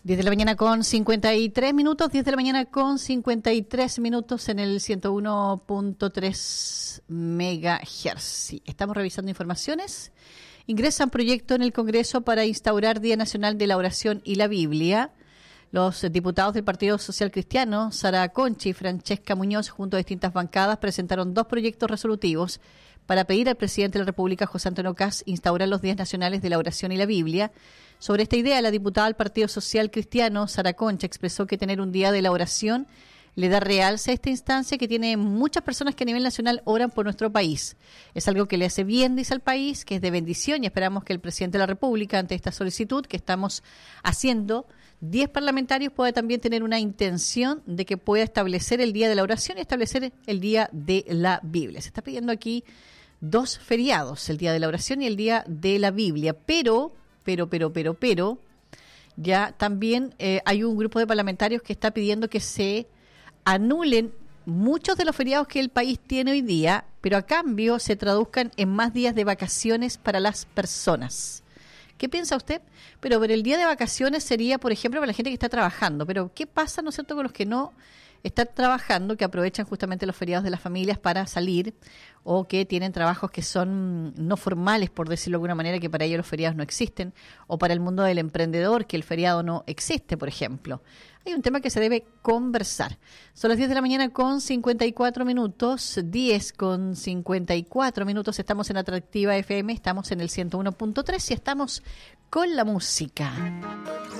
10 de la mañana con 53 minutos, 10 de la mañana con 53 minutos en el 101.3 MHz. Sí, estamos revisando informaciones. Ingresan proyecto en el Congreso para instaurar Día Nacional de la Oración y la Biblia. Los diputados del Partido Social Cristiano, Sara Conchi y Francesca Muñoz, junto a distintas bancadas, presentaron dos proyectos resolutivos para pedir al presidente de la República, José Antonio Kast, instaurar los días nacionales de la oración y la Biblia. Sobre esta idea, la diputada del Partido Social Cristiano, Sara Concha, expresó que tener un día de la oración le da realce a esta instancia que tiene muchas personas que a nivel nacional oran por nuestro país. Es algo que le hace bien, dice al país, que es de bendición, y esperamos que el presidente de la República, ante esta solicitud que estamos haciendo, 10 parlamentarios, pueda también tener una intención de que pueda establecer el día de la oración y establecer el día de la Biblia. Se está pidiendo aquí dos feriados, el día de la oración y el día de la Biblia, pero ya también hay un grupo de parlamentarios que está pidiendo que se anulen muchos de los feriados que el país tiene hoy día, pero a cambio se traduzcan en más días de vacaciones para las personas. ¿Qué piensa usted? Pero el día de vacaciones sería, por ejemplo, para la gente que está trabajando, pero ¿qué pasa, no es cierto, con los que no están trabajando, que aprovechan justamente los feriados de las familias para salir, o que tienen trabajos que son no formales, por decirlo de alguna manera, que para ellos los feriados no existen, o para el mundo del emprendedor, que el feriado no existe, por ejemplo? Hay un tema que se debe conversar. Son las 10 de la mañana con 54 minutos, 10 con 54 minutos, estamos en Atractiva FM, estamos en el 101.3 y estamos con la música.